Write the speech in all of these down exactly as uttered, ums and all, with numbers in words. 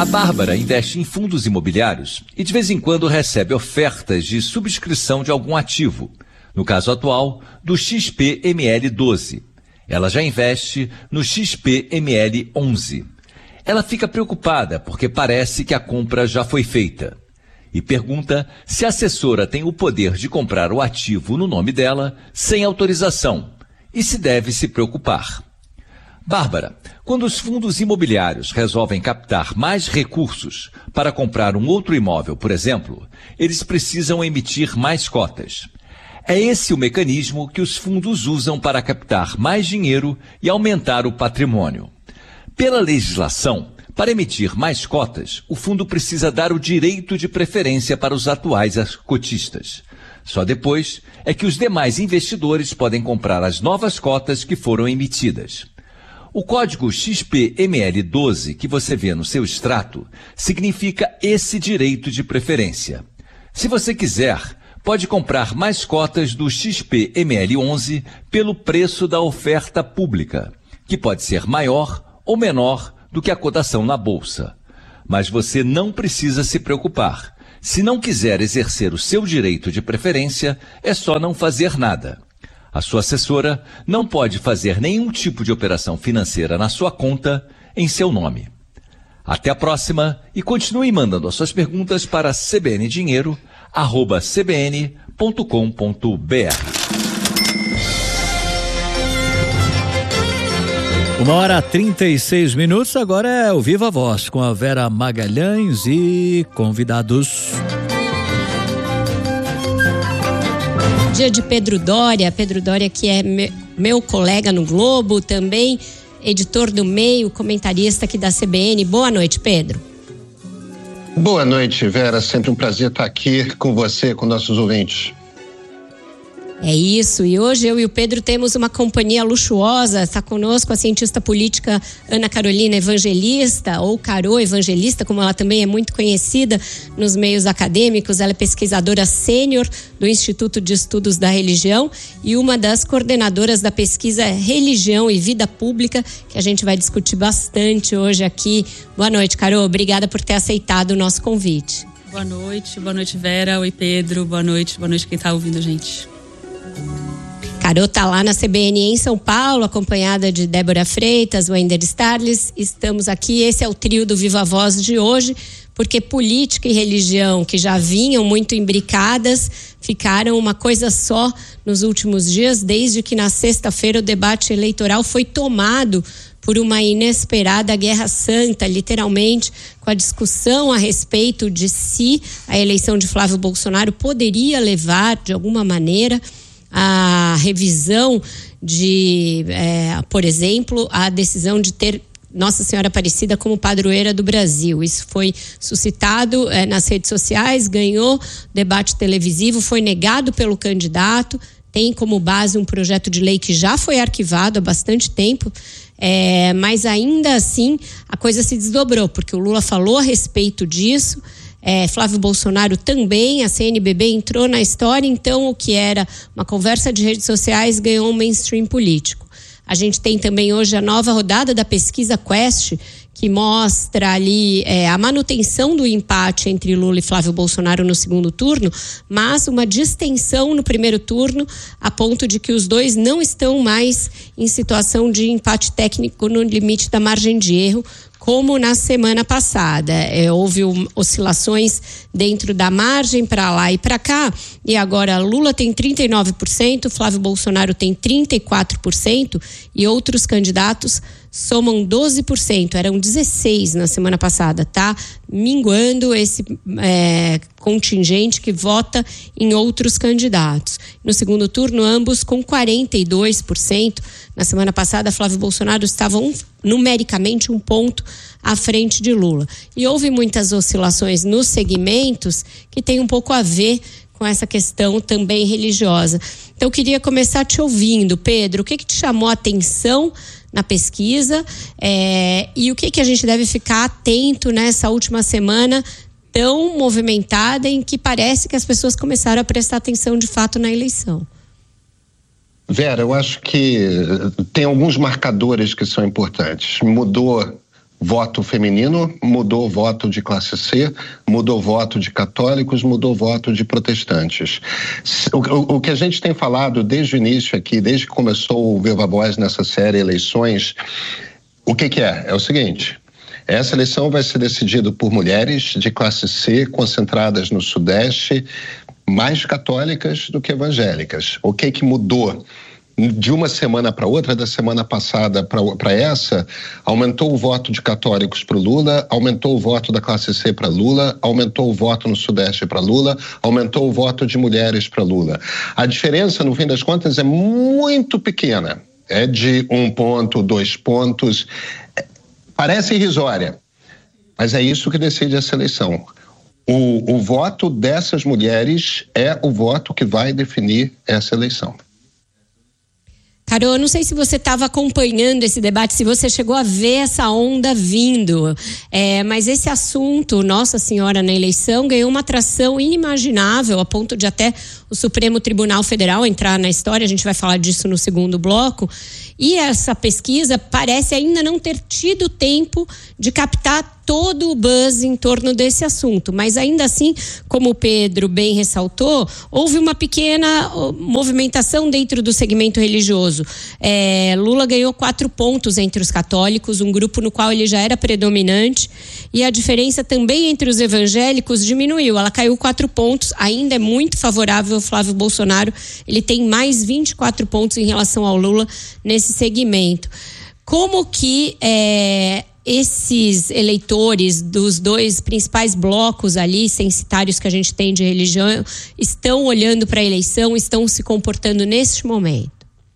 A Bárbara investe em fundos imobiliários e de vez em quando recebe ofertas de subscrição de algum ativo. No caso atual, do X P M L doze. Ela já investe no X P M L onze. Ela fica preocupada porque parece que a compra já foi feita. E pergunta se a assessora tem o poder de comprar o ativo no nome dela sem autorização e se deve se preocupar. Bárbara, quando os fundos imobiliários resolvem captar mais recursos para comprar um outro imóvel, por exemplo, eles precisam emitir mais cotas. É esse o mecanismo que os fundos usam para captar mais dinheiro e aumentar o patrimônio. Pela legislação, para emitir mais cotas, o fundo precisa dar o direito de preferência para os atuais cotistas. Só depois é que os demais investidores podem comprar as novas cotas que foram emitidas. O código X P M L doze que você vê no seu extrato significa esse direito de preferência. Se você quiser, pode comprar mais cotas do X P M L onze pelo preço da oferta pública, que pode ser maior ou menor do que a cotação na bolsa. Mas você não precisa se preocupar. Se não quiser exercer o seu direito de preferência, é só não fazer nada. A sua assessora não pode fazer nenhum tipo de operação financeira na sua conta em seu nome. Até a próxima e continue mandando as suas perguntas para c b n dinheiro arroba c b n ponto com ponto b r. Uma hora trinta e seis minutos, agora é o Viva Voz com a Vera Magalhães e convidados. Dia de Pedro Doria, Pedro Doria que é me, meu colega no Globo, também editor do Meio, comentarista aqui da C B N. Boa noite, Pedro. Boa noite, Vera, sempre um prazer estar aqui com você, com nossos ouvintes. É isso, e hoje eu e o Pedro temos uma companhia luxuosa. Está conosco a cientista política Ana Carolina Evangelista, ou Carô Evangelista, como ela também é muito conhecida nos meios acadêmicos. Ela é pesquisadora sênior do Instituto de Estudos da Religião e uma das coordenadoras da pesquisa Religião e Vida Pública, que a gente vai discutir bastante hoje aqui. Boa noite, Carô, obrigada por ter aceitado o nosso convite. Boa noite, boa noite, Vera, oi Pedro, boa noite, boa noite quem está ouvindo a gente. Carô tá lá na C B N em São Paulo, acompanhada de Débora Freitas, Wender Starles. Estamos aqui, esse é o trio do Viva Voz de hoje, porque política e religião, que já vinham muito imbricadas, ficaram uma coisa só nos últimos dias, desde que na sexta-feira o debate eleitoral foi tomado por uma inesperada guerra santa, literalmente, com a discussão a respeito de se a eleição de Flávio Bolsonaro poderia levar, de alguma maneira, a revisão de, é, por exemplo, a decisão de ter Nossa Senhora Aparecida como padroeira do Brasil. Isso foi suscitado é, nas redes sociais, ganhou debate televisivo, foi negado pelo candidato, tem como base um projeto de lei que já foi arquivado há bastante tempo, é, mas ainda assim a coisa se desdobrou, porque o Lula falou a respeito disso. É, Flávio Bolsonaro também, a C N B B entrou na história, então o que era uma conversa de redes sociais ganhou um mainstream político. A gente tem também hoje a nova rodada da pesquisa Quest, que mostra ali é, a manutenção do empate entre Lula e Flávio Bolsonaro no segundo turno, mas uma distensão no primeiro turno, a ponto de que os dois não estão mais em situação de empate técnico no limite da margem de erro, como na semana passada. É, houve um, oscilações dentro da margem para lá e para cá, e agora Lula tem trinta e nove por cento, Flávio Bolsonaro tem trinta e quatro por cento e outros candidatos somam doze por cento, eram dezesseis por cento na semana passada, tá? Minguando esse é, contingente que vota em outros candidatos. No segundo turno, ambos com quarenta e dois por cento. Na semana passada, Flávio Bolsonaro estava um, numericamente um ponto à frente de Lula. E houve muitas oscilações nos segmentos que tem um pouco a ver com essa questão também religiosa. Então, eu queria começar te ouvindo, Pedro. O que que te chamou a atenção na pesquisa é, e o que que a gente deve ficar atento nessa última semana tão movimentada em que parece que as pessoas começaram a prestar atenção de fato na eleição? Vera, eu acho que tem alguns marcadores que são importantes. Mudou voto feminino, mudou o voto de classe C, mudou o voto de católicos, mudou o voto de protestantes. O, o, o que a gente tem falado desde o início aqui, desde que começou o Viva Voz nessa série Eleições, o que que é? É o seguinte: essa eleição vai ser decidida por mulheres de classe C, concentradas no Sudeste, mais católicas do que evangélicas. O que que mudou? De uma semana para outra, da semana passada para essa, aumentou o voto de católicos para o Lula, aumentou o voto da classe C para Lula, aumentou o voto no Sudeste para Lula, aumentou o voto de mulheres para Lula. A diferença, no fim das contas, é muito pequena. É de um ponto, dois pontos. Parece irrisória, mas é isso que decide essa eleição. O, o voto dessas mulheres é o voto que vai definir essa eleição. Carol, eu não sei se você estava acompanhando esse debate, se você chegou a ver essa onda vindo, é, mas esse assunto, Nossa Senhora na eleição, ganhou uma atração inimaginável, a ponto de até o Supremo Tribunal Federal entrar na história. A gente vai falar disso no segundo bloco. E essa pesquisa parece ainda não ter tido tempo de captar todo o buzz em torno desse assunto, mas ainda assim, como o Pedro bem ressaltou, houve uma pequena movimentação dentro do segmento religioso. É, Lula ganhou quatro pontos entre os católicos, um grupo no qual ele já era predominante, e a diferença também entre os evangélicos diminuiu, ela caiu quatro pontos, ainda é muito favorável ao Flávio Bolsonaro, ele tem mais vinte e quatro pontos em relação ao Lula nesse segmento. Como que é, esses eleitores dos dois principais blocos ali, censitários que a gente tem de religião, estão olhando para a eleição, estão se comportando neste momento?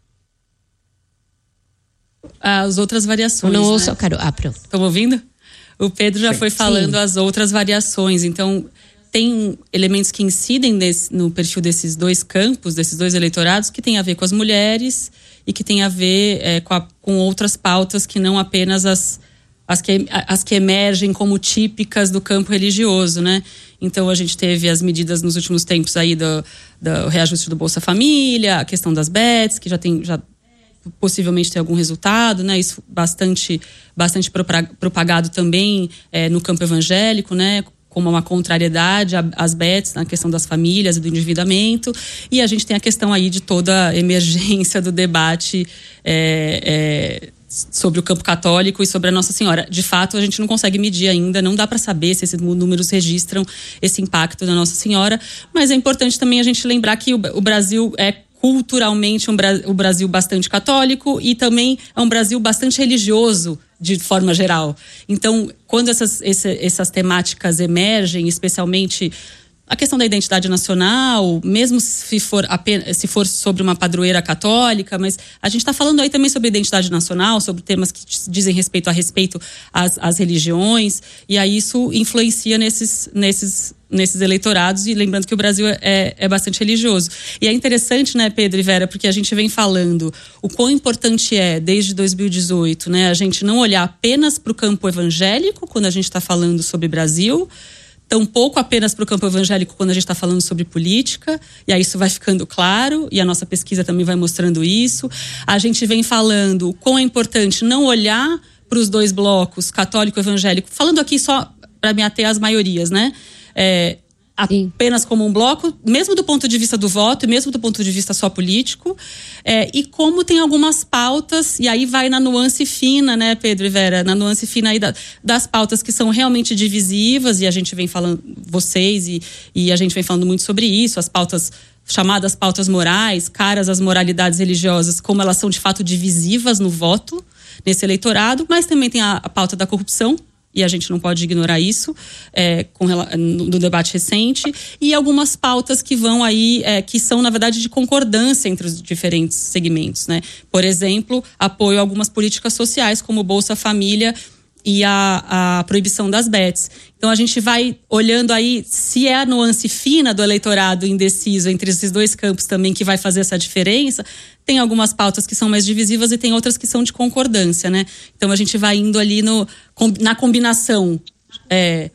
As outras variações, não né? ouço, eu quero... Ah, pronto. Estão ouvindo? O Pedro já Sim. foi falando Sim. as outras variações, então tem elementos que incidem nesse, no perfil desses dois campos, desses dois eleitorados, que tem a ver com as mulheres e que tem a ver é, com, a, com outras pautas que não apenas as, as, que, as que emergem como típicas do campo religioso, né? Então a gente teve as medidas nos últimos tempos aí do, do reajuste do Bolsa Família, a questão das bets, que já tem... Já, possivelmente ter algum resultado, né? Isso bastante, bastante propagado também é, no campo evangélico, né? Como uma contrariedade às bets na questão das famílias e do endividamento. E a gente tem a questão aí de toda a emergência do debate é, é, sobre o campo católico e sobre a Nossa Senhora. De fato, a gente não consegue medir ainda, não dá para saber se esses números registram esse impacto da Nossa Senhora, mas é importante também a gente lembrar que o, o Brasil é culturalmente um, um Brasil bastante católico e também é um Brasil bastante religioso de forma geral. Então, quando essas, esse, essas temáticas emergem, especialmente a questão da identidade nacional, mesmo se for, apenas, se for sobre uma padroeira católica, mas a gente está falando aí também sobre identidade nacional, sobre temas que dizem respeito a respeito às, às religiões, e aí isso influencia nesses, nesses, nesses eleitorados, e lembrando que o Brasil é, é bastante religioso. E é interessante, né, Pedro e Vera, porque a gente vem falando o quão importante é, desde dois mil e dezoito, né, a gente não olhar apenas para o campo evangélico, quando a gente está falando sobre Brasil, tampouco apenas para o campo evangélico quando a gente está falando sobre política, e aí isso vai ficando claro, e a nossa pesquisa também vai mostrando isso. A gente vem falando o quão é importante não olhar para os dois blocos, católico e evangélico, falando aqui só para me ater às maiorias, né? É, apenas como um bloco, mesmo do ponto de vista do voto, e mesmo do ponto de vista só político, é, e como tem algumas pautas, e aí vai na nuance fina, né, Pedro e Vera, na nuance fina aí da, das pautas que são realmente divisivas, e a gente vem falando, vocês, e, e a gente vem falando muito sobre isso, as pautas chamadas pautas morais, caras às moralidades religiosas, como elas são de fato divisivas no voto, nesse eleitorado, mas também tem a, a pauta da corrupção, e a gente não pode ignorar isso é, com, no, no debate recente, e algumas pautas que vão aí, é, que são, na verdade, de concordância entre os diferentes segmentos, né? Por exemplo, apoio a algumas políticas sociais, como o Bolsa Família e a, a proibição das bets. Então, a gente vai olhando aí se é a nuance fina do eleitorado indeciso entre esses dois campos também que vai fazer essa diferença. Tem algumas pautas que são mais divisivas e tem outras que são de concordância, né? Então, a gente vai indo ali no, na combinação é,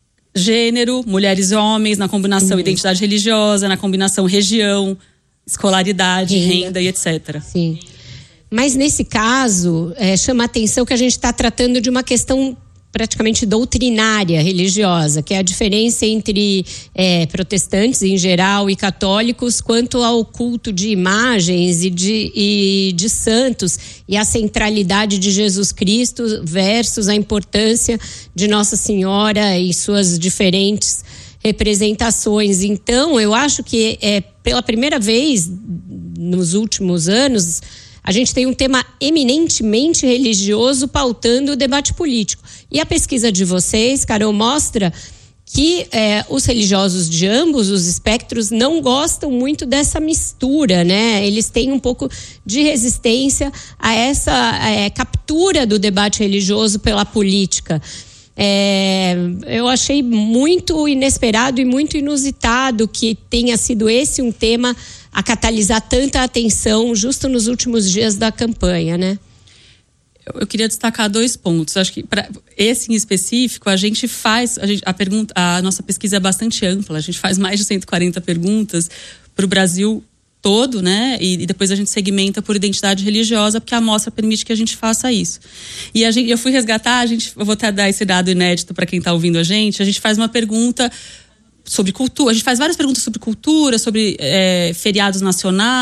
gênero, mulheres e homens, na combinação uhum. identidade religiosa, na combinação região, escolaridade, renda, renda e etcétera. Sim. Mas nesse caso, é, chama a atenção que a gente está tratando de uma questão praticamente doutrinária religiosa, que é a diferença entre é, protestantes em geral e católicos quanto ao culto de imagens e de, e de santos e a centralidade de Jesus Cristo versus a importância de Nossa Senhora e suas diferentes representações. Então, eu acho que é, pela primeira vez nos últimos anos, a gente tem um tema eminentemente religioso pautando o debate político. E a pesquisa de vocês, Carol, mostra que é, os religiosos de ambos os espectros não gostam muito dessa mistura, né? Eles têm um pouco de resistência a essa é, captura do debate religioso pela política. É, eu achei muito inesperado e muito inusitado que tenha sido esse um tema a catalisar tanta atenção justo nos últimos dias da campanha, né? Eu, eu queria destacar dois pontos. Acho que para esse em específico, a gente faz, a, gente, a, pergunta, a nossa pesquisa é bastante ampla, a gente faz mais de cento e quarenta perguntas para o Brasil todo, né? E, e depois a gente segmenta por identidade religiosa, porque a amostra permite que a gente faça isso. E a gente, eu fui resgatar, a gente, eu vou até dar esse dado inédito para quem está ouvindo a gente, a gente faz uma pergunta sobre cultura, a gente faz várias perguntas sobre cultura, sobre é, feriados nacionais,